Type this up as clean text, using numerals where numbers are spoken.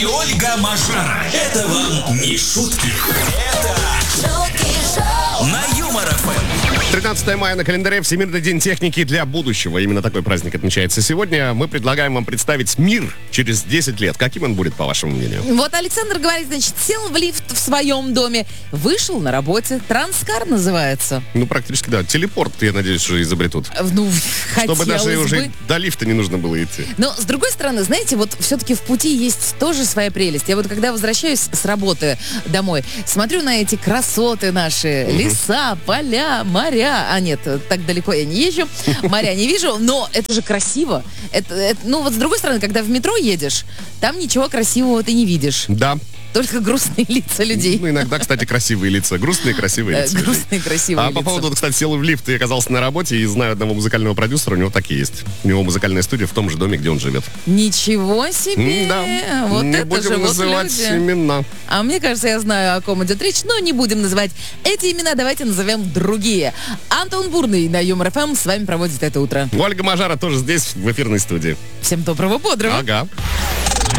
И Ольга Мажара. Это вам не шутки. Это на Юмор ФМ. 13 мая на календаре — Всемирный день техники для будущего. Именно такой праздник отмечается сегодня. Мы предлагаем вам представить мир через 10 лет. Каким он будет, по вашему мнению? Вот Александр говорит, значит, сел в лифт в своем доме, вышел на работе. Транскар называется. Ну, практически, да. Телепорт, я надеюсь, уже изобретут. Ну, Чтобы даже хотелось уже бы. до лифта не нужно было идти. Но, с другой стороны, знаете, вот все-таки в пути есть тоже своя прелесть. Я вот когда возвращаюсь с работы домой, смотрю на эти красоты наши. Леса, поля, моря. А нет, так далеко я не езжу. Моря не вижу, но это же красиво. Ну вот с другой стороны, когда в метро едешь, там ничего красивого ты не видишь. Да. Только грустные лица людей. Ну, иногда, кстати, красивые лица. Грустные, красивые лица. Грустные, красивые А по лица. поводу, вот, кстати, сел в лифт и оказался на работе, и знаю одного музыкального продюсера, у него такие есть. У него музыкальная студия в том же доме, где он живет. Ничего себе! Да. Вот Не это будем же вот называть люди. имена. А мне кажется, я знаю, о ком идет речь, но не будем называть эти имена, давайте назовем другие. Антон Бурный на Юмор ФМ с вами проводит это утро. Ольга Мажара тоже здесь, в эфирной студии. Всем доброго, бодрого. Ага.